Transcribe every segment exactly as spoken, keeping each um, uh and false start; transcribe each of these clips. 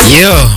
Yo,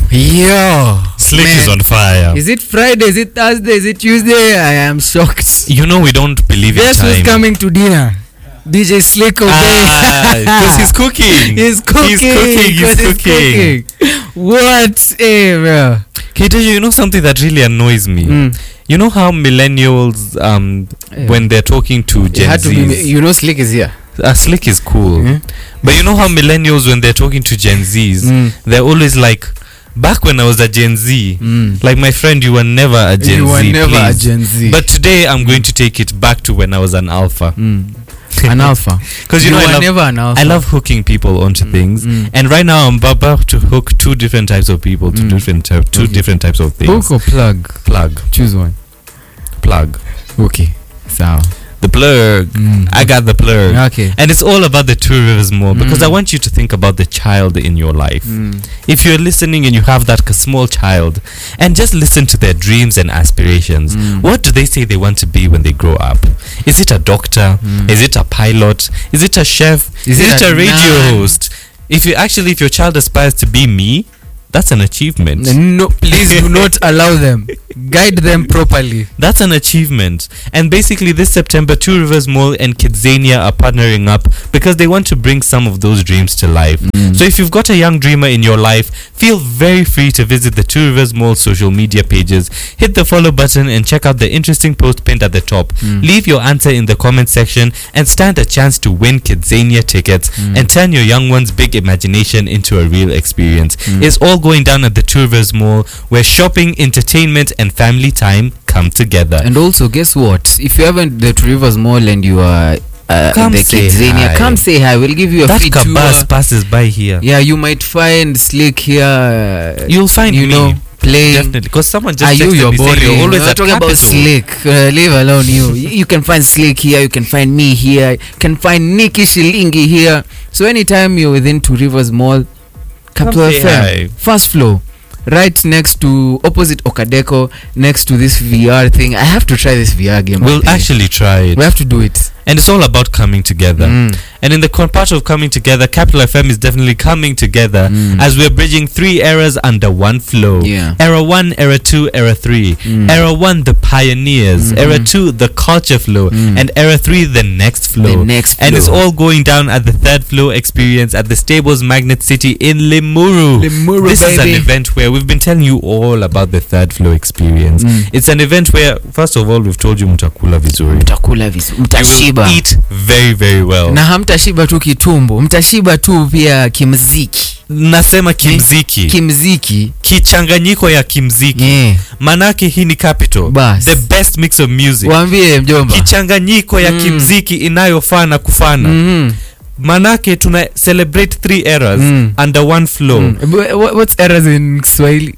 yo. Slick Man. Is on fire. Is it Friday? Is it Thursday? Is it Tuesday? I am shocked. You know we don't believe in time. Guess who's coming to dinner? D J Slick okay. Ah, because he's cooking. He's cooking. He's cooking. He's cooking. cooking. What? Hey, bro. Can I tell you, you know something that really annoys me? Mm. You know how millennials, um, yeah. when they're talking to Gen Zs. Be, you know Slick is here. Uh, Slick is cool. Mm. But you know how millennials, when they're talking to Gen Zs, mm. they're always like, back when I was a Gen Z, mm. like my friend, you were never a Gen you Z. You were never please. a Gen Z. But today I'm going to take it back to when I was an alpha. Mm. An alpha. Because you, you know, were I love, never an alpha. I love hooking people onto mm. things, mm. and right now I'm about to hook two different types of people to mm. different uh, two okay. different types of things. Hook or plug? Plug. Choose one. Plug. Okay. So. The plug. Mm. I got the plug. Okay. And it's all about the Two Rivers Mall because mm. I want you to think about the child in your life. Mm. If you're listening and you have that small child, and just listen to their dreams and aspirations. Mm. What do they say they want to be when they grow up? Is it a doctor? Mm. Is it a pilot? Is it a chef? Is, Is it, it a, a radio nine? host? If you actually, if your child aspires to be me, that's an achievement. No, please do not allow them. Guide them properly. That's an achievement. And basically this September, Two Rivers Mall and Kidzania are partnering up because they want to bring some of those dreams to life. Mm. So if you've got a young dreamer in your life, feel very free to visit the Two Rivers Mall social media pages. Hit the follow button and check out the interesting post pinned at the top. Mm. Leave your answer in the comment section and stand a chance to win Kidzania tickets mm. and turn your young one's big imagination into a real experience. Mm. It's all going down at the Two Rivers Mall, where shopping, entertainment and family time come together. And also, guess what? If you haven't the Two Rivers Mall and you are uh, come the say Kidzania, hi. come say hi. We'll give you a that free tour. That bus passes by here. Yeah, you might find Slick here. Uh, You'll find you me. know, playing. Definitely, because someone just are you your body? You're always We're talking about Slick. Uh, leave alone you. You can find Slick here. You can find me here. You can find Nikki Shilingi here. So anytime you're within Two Rivers Mall, Capital F M, first floor, right next to opposite Okadeko, next to this V R thing. I have to try this V R game. We'll actually try it. We have to do it. And it's all about coming together. Mm. And in the part of coming together, Capital F M is definitely coming together mm. as we're bridging three eras under one flow. Yeah. Era one, era two, era three. Mm. Era one, the pioneers. Mm-hmm. Era two, the culture flow. Mm. And era three, the next flow. The next flow. And it's all going down at the third flow experience at the Stables Magnet City in Limuru. Limuru, this baby. is an event where we've been telling you all about the third flow experience. Mm. It's an event where, first of all, we've told you mtakula vizuri. Mtakula vizuri. Mtashiba. You will eat very very well. Na hamtashiba tu kitumbo, mtashiba tu pia kimziki. Nasema kimziki. Kimziki. Kichanganyiko ya kimziki. Yeah. Manake hii ni capital. Bas. The best mix of music. Waambie mjomba. Kichanganyiko ya mm. kimziki inayofaa na kufana. Mm-hmm. Manake tuna celebrate three eras mm. under one flow. Mm. What's eras in Kiswahili?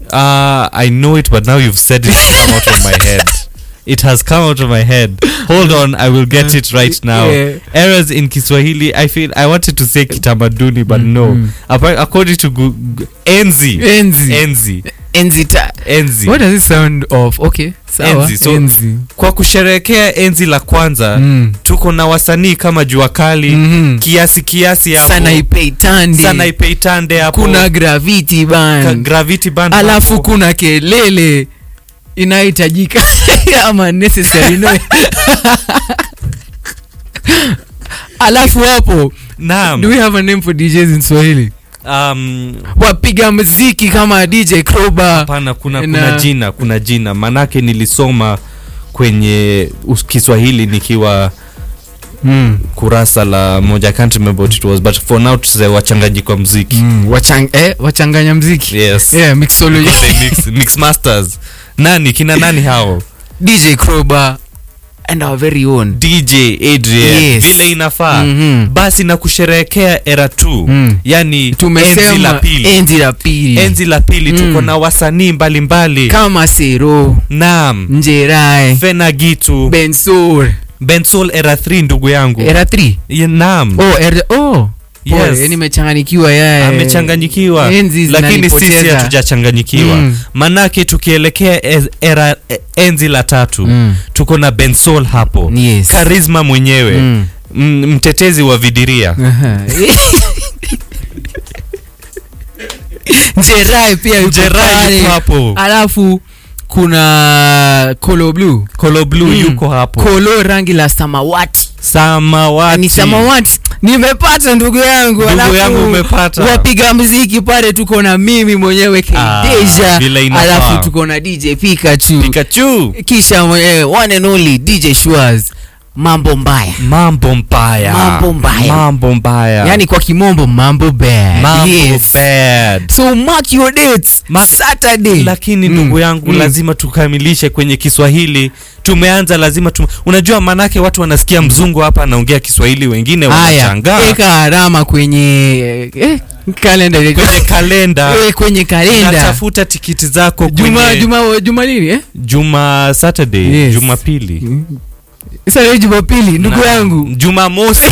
Uh, I know it, but now you've said it come out of my head. It has come out of my head. Hold on, I will get it right now. Yeah. Eras in Kiswahili, I feel I wanted to say kitamaduni, but mm-hmm. no. According to Gu- Gu- Enzi. Enzi. Enzi. Enzi ta. Enzi. What does it sound of? Okay. Sawa. Enzi. So, Enzi. Kwa kusherehekea enzi la kwanza, mm. tuko na wasanii kama Jua Kali, mm-hmm. kiasi kiasi hapo. Sanaipei Tande. Sanaipei Tande hapo. Kuna Gravity Band. Ka- Gravity Band. Alafu hapo. Kuna kelele inahitajika ama necessary no. Alafu hapo, naam, do we have a name for D Js in Swahili? Um, wapiga muziki kama D J Kroba. Hapana, kuna na, kuna jina, kuna jina. Manake nilisoma kwenye Kiswahili nikiwa mm. kurasa la moja, I can't remember what it was, but for now tuse wachanganyiko muziki. Mm. Wachang eh wachanganya muziki. Yes. Yeah, mixology. mix mix masters. Nani kina nani hao? D J Kroba and our very own D J Adrian. Yes. Vile inafaa. Mm-hmm. Basi na kusherehekea era two. Mm. Yani enzi la pili. Enzi la pili. Enzi la pili mm. tuko na wasanii mbalimbali kama Sero, Naam, Njerai, Fenagitu, Bensoul. Bensoul era three ndugu yangu. Era three? Yeah, naam. Oh, era oh. Yes. Yani nimechanganyikiwa yeye. Amechanganyikiwa. Lakini sisi hatujachanganyikiwa. Mm. Manake tukielekea era enzi la tatu, mm. tuko na Bensoul hapo. Yes. Charisma mwenyewe. Mm. M- mtetezi wa vidiria. Uh-huh. Jerai pia yuko Jerai pale. yuko hapo. Alafu kuna Kolo Blue. Kolo Blue Mm. yuko hapo. Kolo rangi la samawati. Samawati. Ni samawati. Nimepata ndugu yangu. Ndugu yangu umepata. Wapiga muziki pale tuko na mimi mwenyewe K-Deja. Ah, alafu tuko na D J Pikachu. Pikachu. Kisha mwenyewe one and only D J Schwarz. Mambo mbaya. Mambo mbaya. Mambo mbaya. Mambo mbaya. Yani kwa kimombo mambo bad. Mambo yes. bad. So mark your dates. Mark Saturday. Lakini ndugu mm. yangu mm. lazima tukamilishe kwenye Kiswahili. Tumeanza lazima tum... Unajua manake watu wanasikia mzungu hapa anaongea Kiswahili, wengine wanashangaa. Weka alama kwenye eh, kalenda kwenye kalenda. Eh, kwenye kalenda. Natafuta tikiti zako Juma kwenye Juma Juma nini eh? Juma Saturday, yes. Jumapili. Mm. Sasa Jumapili ndugu yangu. Jumamosi.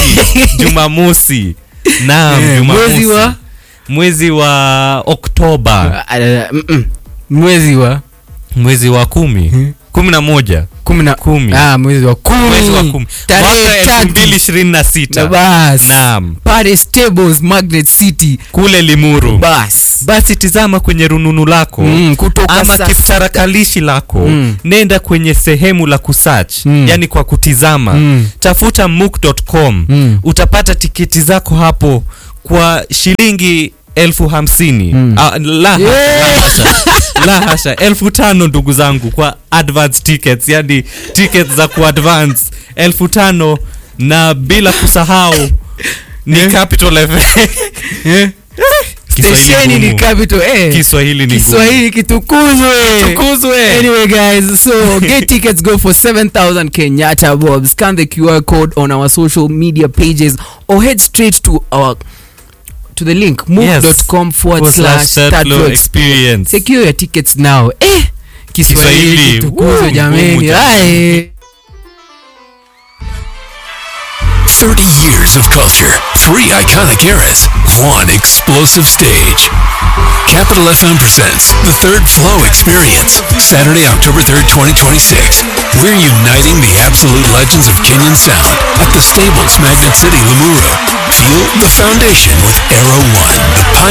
Jumamosi. Naam, yeah, Jumamosi. Mwezi wa mwezi wa Oktoba. Uh, uh, mm, mwezi wa mwezi wa kumi. Hmm. kumi na moja. Kumi na kumi. Ah, mwezi wa kumi. Mwezi wa kumi. Mwaka elfu mbili ishirini na sita. Bas. Naam. Paris Stables Magnet City kule Limuru. Bas. Basi tizama kwenye rununu lako. Mm, ama kitarakalishi lako. Mm. Nenda kwenye sehemu la kusearch. Mm. Yani kwa kutizama. Mm. Tafuta mook dot com. Mm. Utapata tiketi zako hapo kwa shilingi elfu hamsini. Mm. Ah, la, yeah. la hasha. La hasha. Elfu tano ndugu zangu kwa advance tickets. Yani tickets za ku advance. Elfu tano na bila kusahau ni yeah. Capital F M. Yeah. Stesheni ni Capital eh. Kiswahili ni Kiswahili kitukuzwe. Kitukuzwe. Anyway guys, so get tickets go for seven thousand Kenyatta bob. Scan the Q R code on our social media pages or head straight to our to the link mook dot com yes. forward slash Third Floor Experience. Secure your tickets now. Eh, Kiswahili kitukuzwe jameni. Hai. thirty years of culture, three iconic eras, one explosive stage. Capital F M presents the Third Flow Experience, Saturday, October third, twenty twenty-six. We're uniting the absolute legends of Kenyan sound at the Stables Magnet City, Limuru. Feel the foundation with Aero One, the pioneer